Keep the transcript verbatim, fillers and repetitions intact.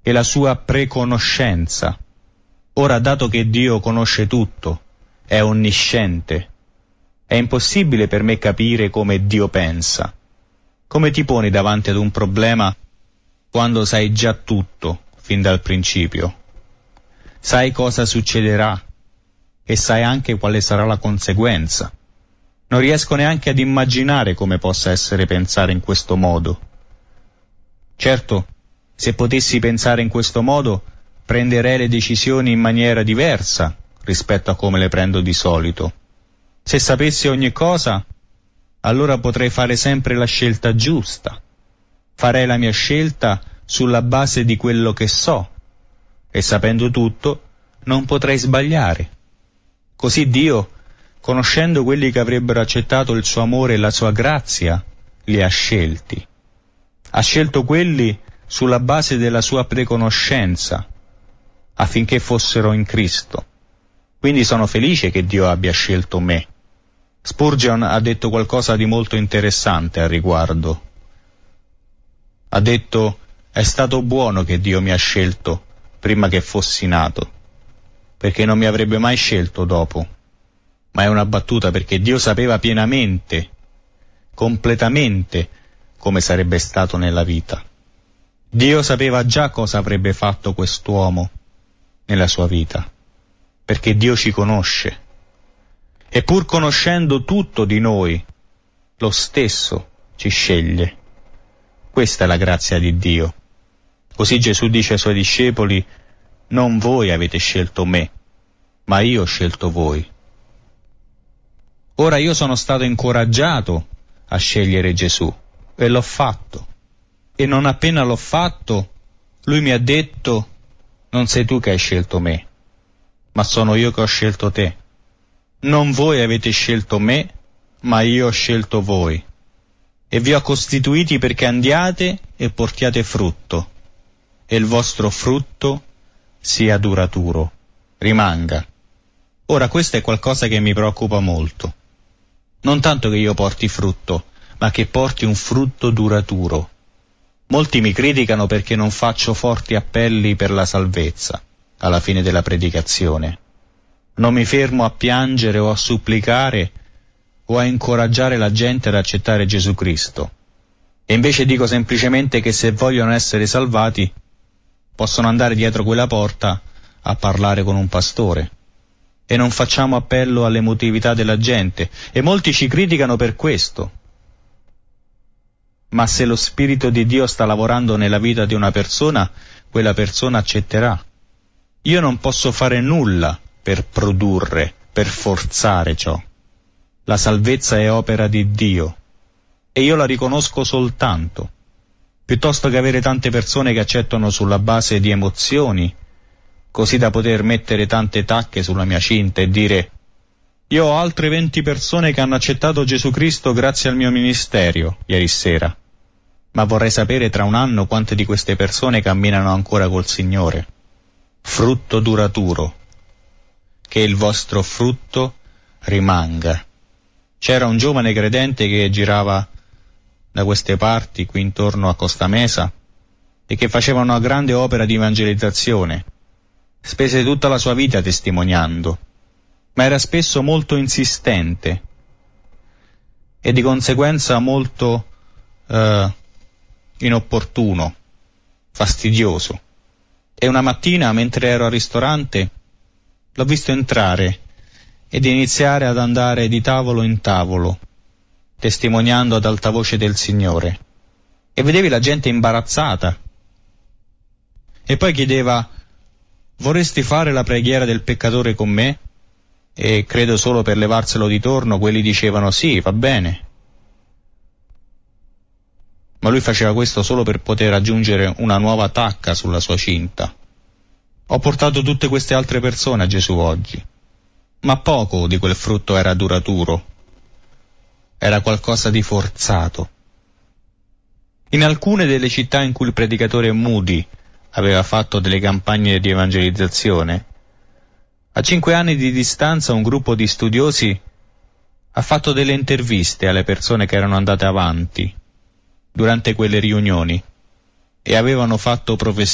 e la sua preconoscenza. Ora, dato che Dio conosce tutto, è onnisciente, è impossibile per me capire come Dio pensa. Come ti poni davanti ad un problema quando sai già tutto fin dal principio? Sai cosa succederà e sai anche quale sarà la conseguenza. Non riesco neanche ad immaginare come possa essere pensare in questo modo. Certo, se potessi pensare in questo modo, prenderei le decisioni in maniera diversa rispetto a come le prendo di solito. Se sapessi ogni cosa, allora potrei fare sempre la scelta giusta. Farei la mia scelta sulla base di quello che so, e sapendo tutto, non potrei sbagliare. Così Dio, conoscendo quelli che avrebbero accettato il suo amore e la sua grazia, li ha scelti. Ha scelto quelli sulla base della sua preconoscenza, affinché fossero in Cristo. Quindi sono felice che Dio abbia scelto me. Spurgeon ha detto qualcosa di molto interessante al riguardo. Ha detto: è stato buono che Dio mi ha scelto prima che fossi nato, perché non mi avrebbe mai scelto dopo. Ma è una battuta, perché Dio sapeva pienamente, completamente, come sarebbe stato nella vita. Dio sapeva già cosa avrebbe fatto quest'uomo nella sua vita, perché Dio ci conosce. E pur conoscendo tutto di noi, lo stesso ci sceglie. Questa è la grazia di Dio. Così Gesù dice ai suoi discepoli: non voi avete scelto me, ma io ho scelto voi. Ora io sono stato incoraggiato a scegliere Gesù, e l'ho fatto. E non appena l'ho fatto, lui mi ha detto: non sei tu che hai scelto me, ma sono io che ho scelto te. Non voi avete scelto me, ma io ho scelto voi. E vi ho costituiti perché andiate e portiate frutto, e il vostro frutto sia duraturo, rimanga. Ora questo è qualcosa che mi preoccupa molto. Non tanto che io porti frutto, ma che porti un frutto duraturo. Molti mi criticano perché non faccio forti appelli per la salvezza alla fine della predicazione. Non mi fermo a piangere o a supplicare o a incoraggiare la gente ad accettare Gesù Cristo. E invece dico semplicemente che se vogliono essere salvati possono andare dietro quella porta a parlare con un pastore. E non facciamo appello all'emotività della gente, e molti ci criticano per questo. Ma se lo Spirito di Dio sta lavorando nella vita di una persona, quella persona accetterà. Io non posso fare nulla per produrre, per forzare ciò. La salvezza è opera di Dio, e io la riconosco soltanto. Piuttosto che avere tante persone che accettano sulla base di emozioni, così da poter mettere tante tacche sulla mia cinta e dire: io ho altre venti persone che hanno accettato Gesù Cristo grazie al mio ministero ieri sera, ma vorrei sapere tra un anno quante di queste persone camminano ancora col Signore. Frutto duraturo, che il vostro frutto rimanga. C'era un giovane credente che girava da queste parti, qui intorno a Costa Mesa, e che faceva una grande opera di evangelizzazione. Spese tutta la sua vita testimoniando, ma era spesso molto insistente e di conseguenza molto eh, inopportuno, fastidioso. E una mattina, mentre ero al ristorante, l'ho visto entrare ed iniziare ad andare di tavolo in tavolo, testimoniando ad alta voce del Signore. E vedevi la gente imbarazzata. E poi chiedeva: vorresti fare la preghiera del peccatore con me? E credo solo per levarselo di torno quelli dicevano sì, va bene. Ma lui faceva questo solo per poter aggiungere una nuova tacca sulla sua cinta. Ho portato tutte queste altre persone a Gesù oggi, ma poco di quel frutto era duraturo. Era qualcosa di forzato. In alcune delle città in cui il predicatore Moody aveva fatto delle campagne di evangelizzazione, a cinque anni di distanza un gruppo di studiosi ha fatto delle interviste alle persone che erano andate avanti durante quelle riunioni e avevano fatto professione